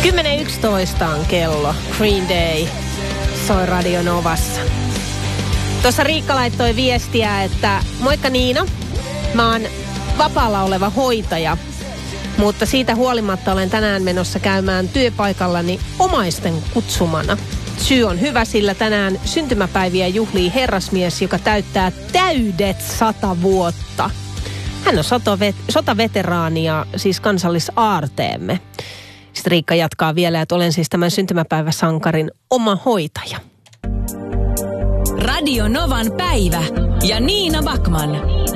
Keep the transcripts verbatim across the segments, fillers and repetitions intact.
kymmenen yksitoista on kello. Green Day soi Radio Novassa. Tuossa Riikka laittoi viestiä, että moikka Niina, mä oon vapaalla oleva hoitaja, mutta siitä huolimatta olen tänään menossa käymään työpaikallani omaisten kutsumana. Syy on hyvä, sillä tänään syntymäpäiviä juhlii herrasmies, joka täyttää täydet sata vuotta. Hän on sotavet- sotaveteraani ja siis kansallisaarteemme. Sitten Riikka jatkaa vielä, että olen siis tämän syntymäpäiväsankarin oma hoitaja. Radio Novan päivä ja Niina Backman.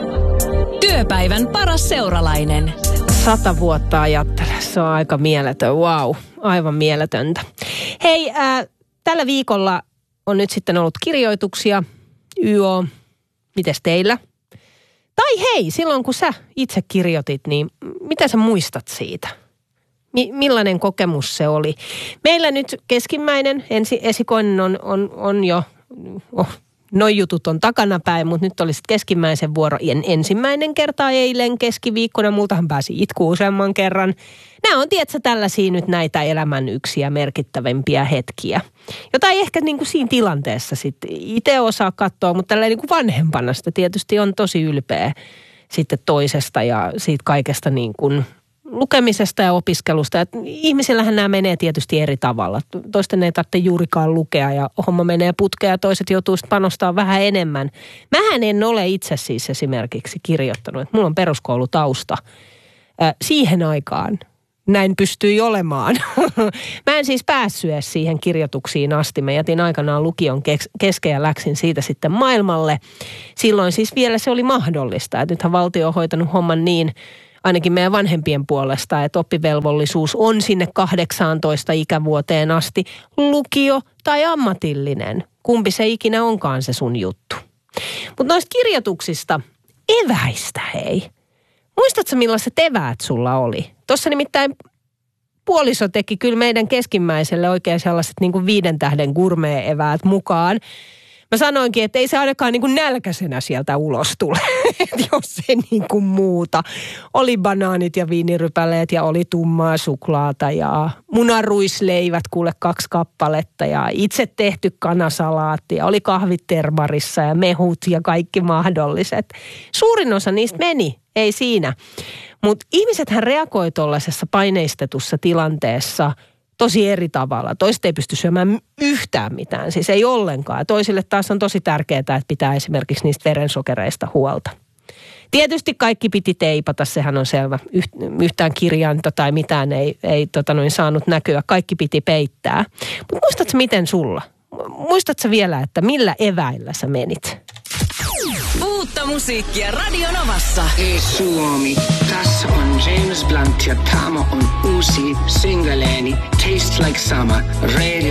Työpäivän paras seuralainen. Sata vuotta ajattele, se on aika mieletön, wow, aivan mieletöntä. Hei, äh, tällä viikolla on nyt sitten ollut kirjoituksia, Y O, mites teillä? Tai hei, silloin kun sä itse kirjoitit, niin mitä sä muistat siitä? Mi- millainen kokemus se oli? Meillä nyt keskimmäinen ensi, esikoinen on, on, on jo, oh, noi jutut on takanapäin, mutta nyt oli sitten keskimmäisen vuoro en, ensimmäinen kerta eilen keskiviikkona. Multahan pääsi itku useamman kerran. Nämä on tietysti tällaisia nyt näitä elämän yksiä merkittävimpiä hetkiä, jota ei ehkä niin kuin siinä tilanteessa sitten itse osaa katsoa, mutta tällä niin kuin vanhempana sitä tietysti on tosi ylpeä sitten toisesta ja siitä kaikesta niin kuin lukemisesta ja opiskelusta. Et ihmisillähän nämä menee tietysti eri tavalla. Toisten ei tarvitse juurikaan lukea ja homma menee putkeen ja toiset joutuu panostaa vähän enemmän. Mähän en ole itse siis esimerkiksi kirjoittanut, että mulla on peruskoulutausta. Äh, siihen aikaan näin pystyi olemaan. Mä en siis päässyt edes siihen kirjoituksiin asti. Mä jätin aikanaan lukion kesken ja läksin siitä sitten maailmalle. Silloin siis vielä se oli mahdollista. Et nythän valtio on hoitanut homman niin, ainakin meidän vanhempien puolesta, että oppivelvollisuus on sinne kahdeksaantoista ikävuoteen asti lukio tai ammatillinen. Kumpi se ikinä onkaan se sun juttu. Mutta noista kirjoituksista, eväistä hei. Muistatko millaiset eväät sulla oli? Tuossa nimittäin puoliso teki kyllä meidän keskimmäiselle oikein sellaiset niin kuin viiden tähden gourmet-eväät mukaan. Mä sanoinkin, että ei se ainakaan niin kuin nälkäisenä sieltä ulos tule, jos ei niin kuin muuta. Oli banaanit ja viinirypäleet ja oli tummaa suklaata ja munaruisleivät kuule kaksi kappaletta ja itse tehty kanasalaatti ja oli kahvit termarissa ja mehut ja kaikki mahdolliset. Suurin osa niistä meni, ei siinä. Mutta ihmisethän reagoi tuollaisessa paineistetussa tilanteessa tosi eri tavalla. Toiset ei pysty syömään yhtään mitään, siis ei ollenkaan. Toisille taas on tosi tärkeää, että pitää esimerkiksi niistä verensokereista huolta. Tietysti kaikki piti teipata, sehän on selvä. Yhtään kirjainta tai mitään ei, ei tota noin, saanut näkyä. Kaikki piti peittää. Mutta muistatko miten sulla? Muistatko vielä, että millä eväillä sä menit? Uutta musiikkia Radio Novassa. Hei Suomi, tässä on James Blunt ja tämä on uusi singleeni Taste Like Summer. Radio